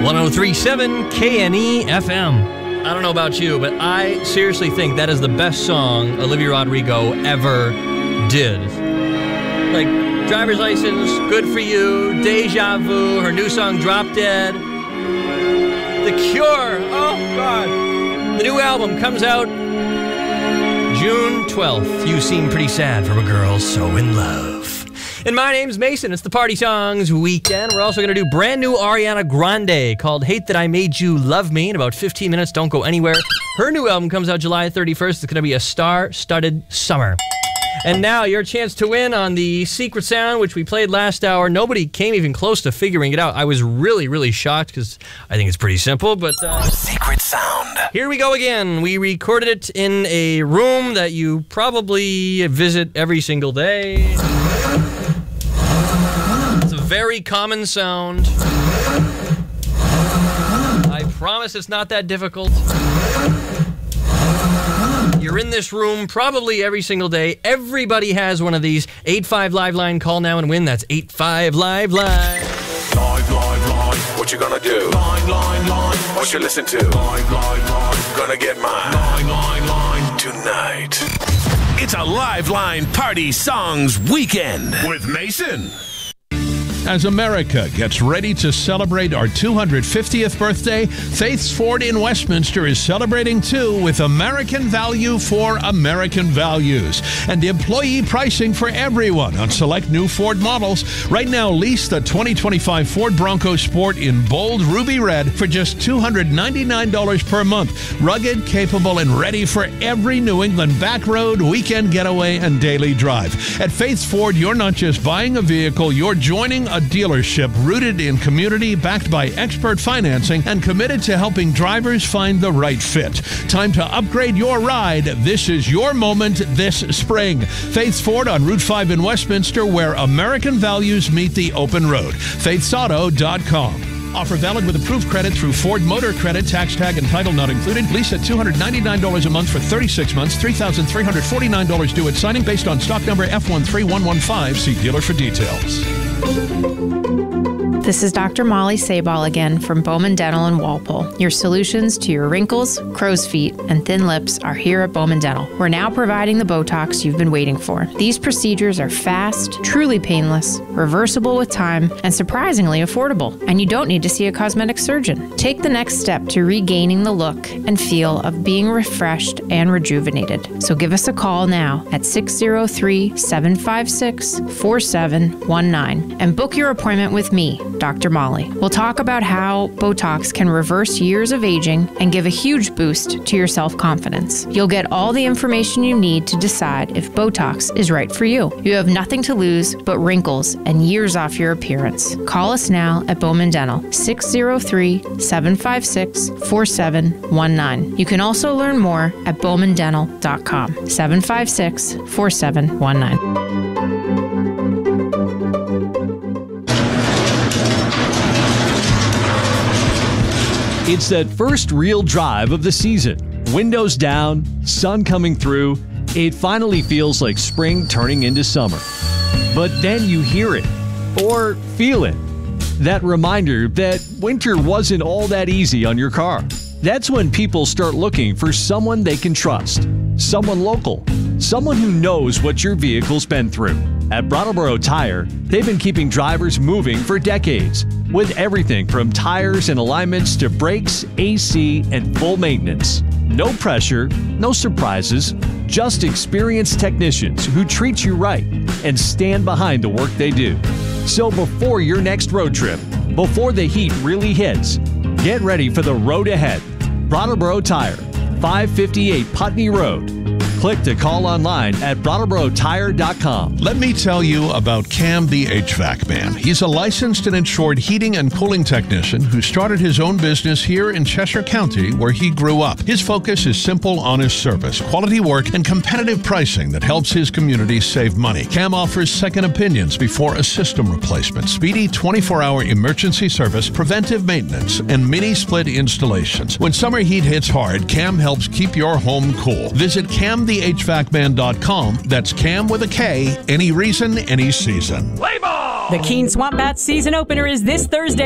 103.7 KNE FM. I don't know about you, but I seriously think that is the best song Olivia Rodrigo ever did. Like, Driver's License, Good For You, Deja Vu, her new song, Drop Dead. The Cure, oh God. The new album comes out June 12th. You seem pretty sad from a girl so in love. And my name's Mason. It's the Party Songs Weekend. We're also going to do brand new Ariana Grande called Hate That I Made You Love Me in about 15 minutes. Don't go anywhere. Her new album comes out July 31st. It's going to be a star-studded summer. And now your chance to win on the Secret Sound, which we played last hour. Nobody came even close to figuring it out. I was really, really shocked because I think it's pretty simple. But Secret Sound. Here we go again. We recorded it in a room that you probably visit every single day. It's a very common sound. I promise it's not that difficult. You're in this room probably every single day. Everybody has one of these. 85 Live Line, call now and win. That's 85 Live Line. Live, live, live. What you gonna do? Line, line, line. What you listen to? Live, live, live. Gonna get mine. Line, line, line. Tonight. It's a Live Line Party Songs Weekend with Mason. As America gets ready to celebrate our 250th birthday, Faith's Ford in Westminster is celebrating too with American value for American values and employee pricing for everyone on select new Ford models. Right now, lease the 2025 Ford Bronco Sport in bold ruby red for just $299 per month. Rugged, capable, and ready for every New England back road, weekend getaway, and daily drive. At Faith's Ford, you're not just buying a vehicle, you're joining a dealership rooted in community, backed by expert financing, and committed to helping drivers find the right fit. Time to upgrade your ride. This is your moment this spring. Faith's Ford on Route 5 in Westminster, where American values meet the open road. faithsauto.com. Offer valid with approved credit through Ford Motor Credit. Tax tag and title not included. Lease at $299 a month for 36 months. $3,349 due at signing based on stock number F13115. See dealer for details. This is Dr. Molly Sabal again from Bowman Dental in Walpole. Your solutions to your wrinkles, crow's feet, and thin lips are here at Bowman Dental. We're now providing the Botox you've been waiting for. These procedures are fast, truly painless, reversible with time, and surprisingly affordable. And you don't need to see a cosmetic surgeon. Take the next step to regaining the look and feel of being refreshed and rejuvenated. So give us a call now at 603-756-4719 and book your appointment with me, Dr. Molly. We'll talk about how Botox can reverse years of aging and give a huge boost to your self-confidence. You'll get all the information you need to decide if Botox is right for you. You have nothing to lose but wrinkles and years off your appearance. Call us now at Bowman Dental, 603-756-4719. You can also learn more at bowmandental.com, 756-4719. It's that first real drive of the season. Windows down, sun coming through. It finally feels like spring turning into summer. But then you hear it, or feel it. That reminder that winter wasn't all that easy on your car. That's when people start looking for someone they can trust. Someone local. Someone who knows what your vehicle's been through. At Brattleboro Tire, they've been keeping drivers moving for decades, with everything from tires and alignments to brakes, AC, and full maintenance. No pressure, no surprises, just experienced technicians who treat you right and stand behind the work they do. So before your next road trip, before the heat really hits, get ready for the road ahead. Brattleboro Tire, 558 Putney Road. Click to call online at BrattleboroTire.com. Let me tell you about Cam the HVAC Man. He's a licensed and insured heating and cooling technician who started his own business here in Cheshire County, where he grew up. His focus is simple, honest service, quality work, and competitive pricing that helps his community save money. Cam offers second opinions before a system replacement, speedy 24-hour emergency service, preventive maintenance, and mini-split installations. When summer heat hits hard, Cam helps keep your home cool. Visit CamTheHVACman.com. That's Cam with a K, any reason, any season. The Keene Swamp Bats season opener is this Thursday.